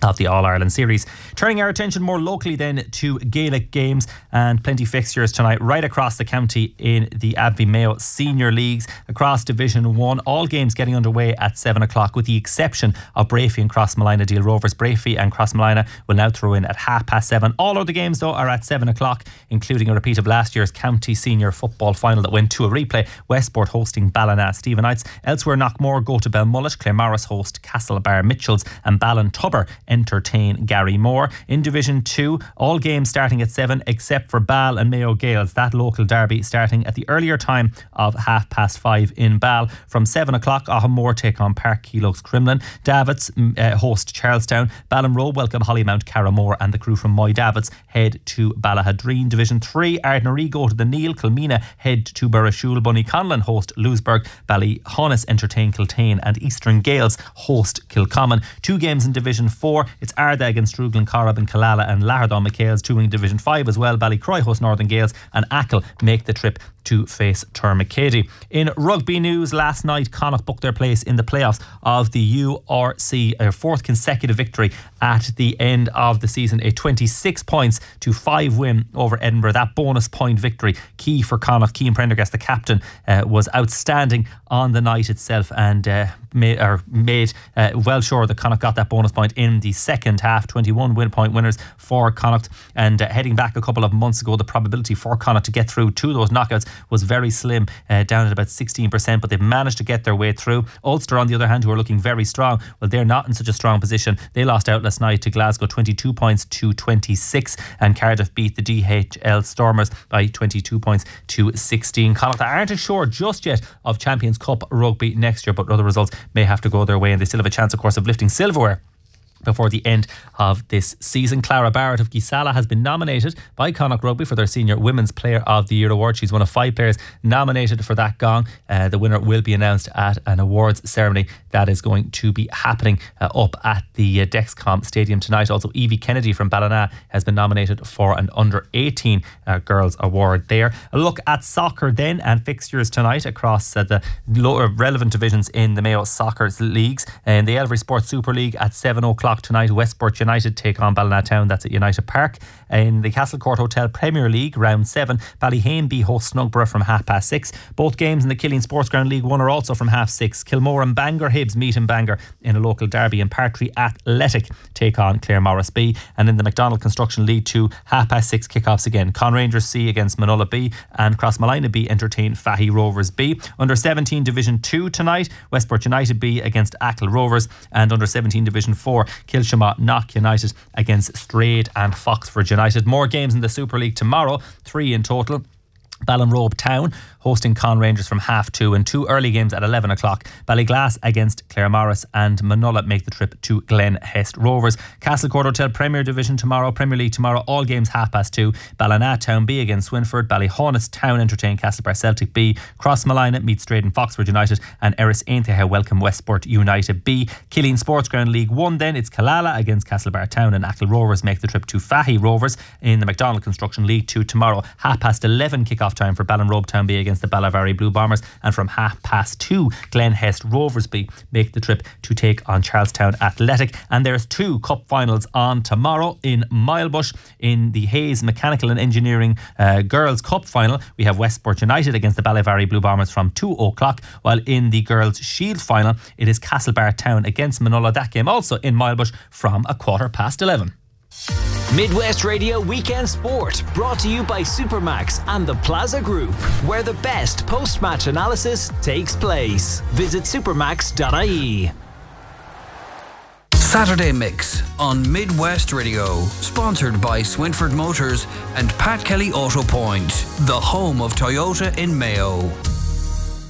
of the All-Ireland Series. Turning our attention more locally then to Gaelic games, and plenty fixtures tonight right across the county in the Abbey Mayo Senior Leagues across Division 1. All games getting underway at 7 o'clock with the exception of Brafey and Crossmolina Deal Rovers. Brafey and Crossmolina will now throw in at 7:30. All other games though are at 7 o'clock, including a repeat of last year's county senior football final that went to a replay. Westport hosting Ballina Stephenites. Elsewhere, Knockmore go to Belmullet, Claremorris host Castlebar Mitchells, and Ballintubber entertain Gary Moore. In Division 2, all games starting at 7 except for Ball and Mayo Gales. That local derby starting at the earlier time of 5:30 in Ball. From 7 o'clock, Ahamore take on Park Keeloaks Crumlin. Davits host Charlestown. Ballinrobe welcome Hollymount Carramore, and the crew from Moy Davits head to Ballahadreen. Division 3, Ardnaree go to the Neil. Kilmina head to Burrashule. Bunnyconlon host Lewisburg. Ballyhonus entertain Kiltane, and Eastern Gales host Kilcommon. Two games in Division 4, it's Arda against Ruglan Corrib and Killala, and Lahardon McHale's two in Division 5 as well. Ballycroy host Northern Gales, and Achill make the trip to face Termacady. In rugby news, last night Connacht booked their place in the playoffs of the URC, a fourth consecutive victory at the end of the season, a 26 points to 5 win over Edinburgh. That bonus point victory key for Connacht. Cian Prendergast, the captain, was outstanding on the night itself, and made well sure that Connacht got that bonus point in the second half. 21 win point winners for Connacht, and heading back a couple of months ago, the probability for Connacht to get through to those knockouts was very slim, down at about 16%, but they've managed to get their way through. Ulster, on the other hand, who are looking very strong, well, they're not in such a strong position. They lost out last night to Glasgow, 22 points to 26, and Cardiff beat the DHL Stormers by 22 points to 16. Connacht aren't assured just yet of Champions Cup rugby next year, but other results may have to go their way, and they still have a chance, of course, of lifting silverware before the end of this season. Clara Barrett of Gisala has been nominated by Connacht Rugby for their Senior Women's Player of the Year award. She's one of 5 players nominated for that gong. The winner will be announced at an awards ceremony that is going to be happening up at the Dexcom Stadium tonight. Also, Evie Kennedy from Ballina has been nominated for an under 18 girls award there. A look at soccer then, and fixtures tonight across the lower relevant divisions in the Mayo Soccer leagues. In the Elvery Sports Super League at 7 o'clock tonight, Westport United take on Ballinastown. That's at United Park. In the Castlecourt Hotel Premier League, round 7, Ballyhaneby host Snugborough from 6:30. Both games in the Killeen Sports Ground League 1 are also from 6:30. Kilmore and Bangor Hibs meet in Bangor in a local derby, and Partry Athletic take on Claremorris B. And in the McDonald Construction League 2, 6:30 kickoffs again. Conrangers C against Manola B, and Crossmolina B entertain Fahy Rovers B. Under 17 Division 2 tonight, Westport United B against Achill Rovers, and under 17 Division 4, Kilshamott Knock United against Strayed and Foxford United. More games in the Super League tomorrow, 3 in total. Ballinrobe Town hosting Conrangers from 2:30, and 2 early games at 11 o'clock. Ballyglass against Claremorris, and Manola make the trip to Glen Hest Rovers. Castlecourt Hotel Premier Division tomorrow, Premier League tomorrow, all games 2:30. Ballina B against Swinford. Ballyhonus Town entertain Castlebar Celtic B. Crossmolina meet Strayed and Foxford United, and Erris Aintheha welcome Westport United B. Killeen Sports Ground League 1 then, it's Killala against Castlebar Town, and Achill Rovers make the trip to Fahy Rovers. In the McDonald Construction League 2 tomorrow, 11:30 kickoff time for Ballinrobe Town B against the Ballavari Blue Bombers, and from 2:30 Glen Hest Rovers B make the trip to take on Charlestown Athletic. And there's 2 cup finals on tomorrow in Milebush. In the Hayes Mechanical and Engineering Girls Cup final, we have Westport United against the Ballavari Blue Bombers from 2 o'clock, while in the Girls Shield final it is Castlebar Town against Manola. That game also in Milebush from 11:15. Midwest Radio Weekend Sport, brought to you by Supermax and the Plaza Group, where the best post-match analysis takes place. Visit supermax.ie. Saturday Mix on Midwest Radio, sponsored by Swinford Motors and Pat Kelly Auto Point, the home of Toyota in Mayo.